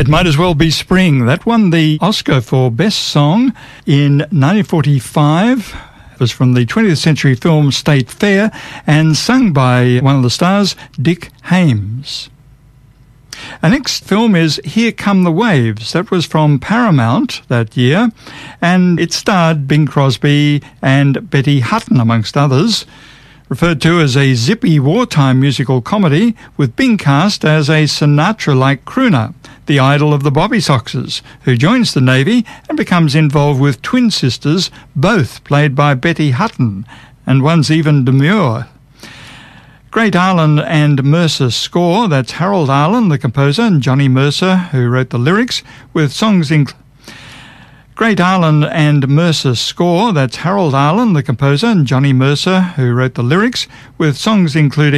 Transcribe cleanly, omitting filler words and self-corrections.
It Might As Well Be Spring. That won the Oscar for Best Song in 1945. It was from the 20th century film State Fair and sung by one of the stars, Dick Haymes. Our next film is Here Come the Waves. That was from Paramount that year, and it starred Bing Crosby and Betty Hutton, amongst others. Referred to as a zippy wartime musical comedy, with Bing cast as a Sinatra-like crooner, the idol of the Bobby Soxers, who joins the Navy and becomes involved with twin sisters, both played by Betty Hutton, and one's even demure. Great Arlen and Mercer score. That's Harold Arlen, the composer, and Johnny Mercer, who wrote the lyrics, with songs Great Arlen and Mercer score. That's Harold Arlen, the composer, and Johnny Mercer, who wrote the lyrics, with songs including